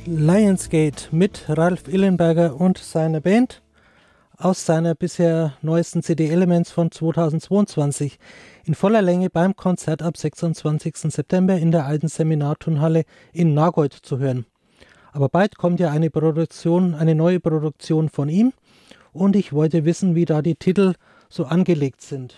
Lionsgate mit Ralf Illenberger und seiner Band aus seiner bisher neuesten CD Elements von 2022 in voller Länge beim Konzert ab 26. September in der alten Seminarturnhalle in Nagold zu hören. Aber bald kommt ja eine neue Produktion von ihm und ich wollte wissen, wie da die Titel so angelegt sind.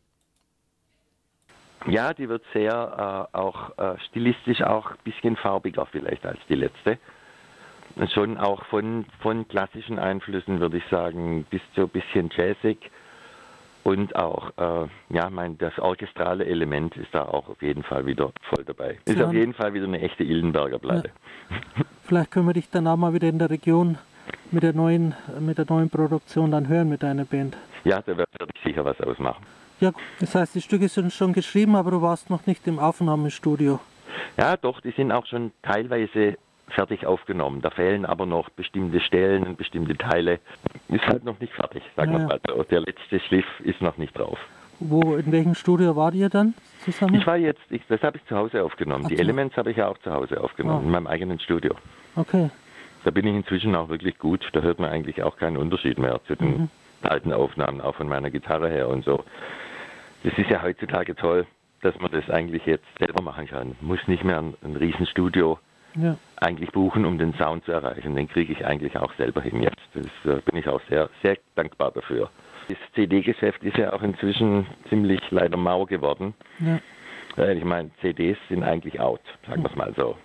Ja, die wird sehr stilistisch auch ein bisschen farbiger vielleicht als die letzte. Und schon auch von klassischen Einflüssen, würde ich sagen, bis so ein bisschen jazzig. Und auch, das orchestrale Element ist da auch auf jeden Fall wieder voll dabei. Ist auf jeden Fall wieder eine echte Illenberger Platte. Ja. Vielleicht können wir dich dann auch mal wieder in der Region mit der neuen Produktion dann hören mit deiner Band. Ja, da werde ich sicher was ausmachen. Ja, das heißt, die Stücke sind schon geschrieben, aber du warst noch nicht im Aufnahmestudio. Ja, doch, die sind auch schon teilweise fertig aufgenommen. Da fehlen aber noch bestimmte Stellen und bestimmte Teile. Ist halt noch nicht fertig, sagen wir mal so. Der letzte Schliff ist noch nicht drauf. In welchem Studio wart ihr dann zusammen? Das habe ich zu Hause aufgenommen. Die Elements habe ich ja auch zu Hause aufgenommen, in meinem eigenen Studio. Okay. Da bin ich inzwischen auch wirklich gut. Da hört man eigentlich auch keinen Unterschied mehr zu den alten Aufnahmen, auch von meiner Gitarre her und so. Das ist ja heutzutage toll, dass man das eigentlich jetzt selber machen kann. Muss nicht mehr ein Riesenstudio eigentlich buchen, um den Sound zu erreichen. Den kriege ich eigentlich auch selber hin jetzt. Das bin ich auch sehr, sehr dankbar dafür. Das CD-Geschäft ist ja auch inzwischen ziemlich leider mau geworden. Ja. Ich meine, CDs sind eigentlich out, sagen wir es mal so.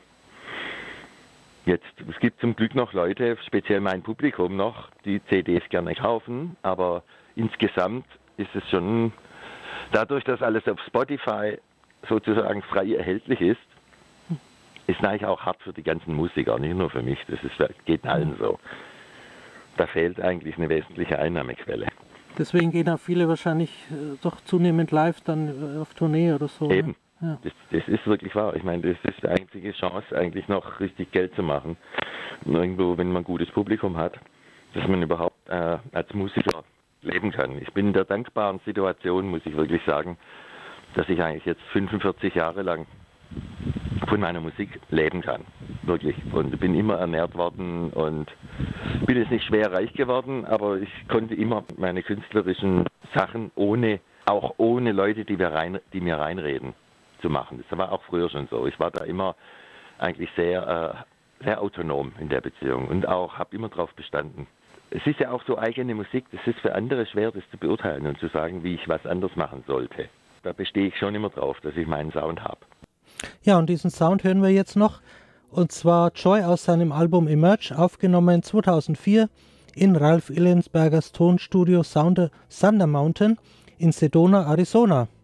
Es gibt zum Glück noch Leute, speziell mein Publikum noch, die CDs gerne kaufen, aber insgesamt ist es schon, dadurch, dass alles auf Spotify sozusagen frei erhältlich ist eigentlich auch hart für die ganzen Musiker, nicht nur für mich, geht allen so. Da fehlt eigentlich eine wesentliche Einnahmequelle. Deswegen gehen auch viele wahrscheinlich doch zunehmend live dann auf Tournee oder so. Eben. Ja. Das ist wirklich wahr. Ich meine, das ist die einzige Chance, eigentlich noch richtig Geld zu machen. Irgendwo, wenn man ein gutes Publikum hat, dass man überhaupt als Musiker leben kann. Ich bin in der dankbaren Situation, muss ich wirklich sagen, dass ich eigentlich jetzt 45 Jahre lang von meiner Musik leben kann. Wirklich. Und bin immer ernährt worden und bin jetzt nicht schwer reich geworden, aber ich konnte immer meine künstlerischen Sachen ohne Leute, die mir reinreden, zu machen. Das war auch früher schon so. Ich war da immer eigentlich sehr, sehr autonom in der Beziehung und auch habe immer drauf bestanden. Es ist ja auch so eigene Musik, das ist für andere schwer, das zu beurteilen und zu sagen, wie ich was anders machen sollte. Da bestehe ich schon immer drauf, dass ich meinen Sound habe. Ja, und diesen Sound hören wir jetzt noch, und zwar Joy aus seinem Album Emerge, aufgenommen 2004 in Ralf Illenbergers Tonstudio Thunder Mountain in Sedona, Arizona.